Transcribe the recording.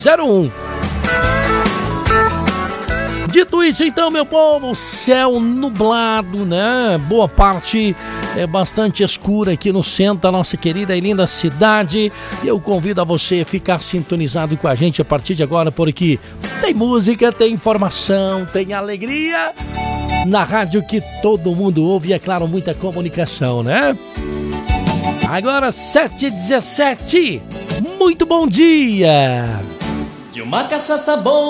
01. Dito isso, então, meu povo, céu nublado, né? Boa parte é bastante escura aqui no centro da nossa querida e linda cidade. E eu convido a você a ficar sintonizado com a gente a partir de agora, porque tem música, tem informação, tem alegria na rádio que todo mundo ouve e, é claro, muita comunicação, né? Agora 7h17, muito bom dia! De uma cachaça boa